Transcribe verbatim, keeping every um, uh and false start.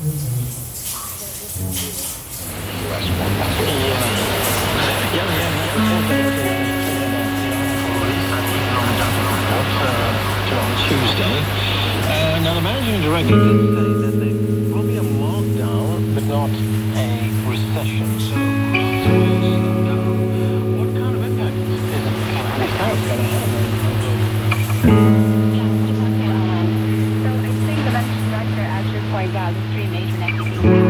Tuesday. Uh, now, the managing director did say that there will be a lockdown, but not a recession. So, what kind of impact is this tariff going to have? So I think the managing director actually pointed out the three major negative impacts.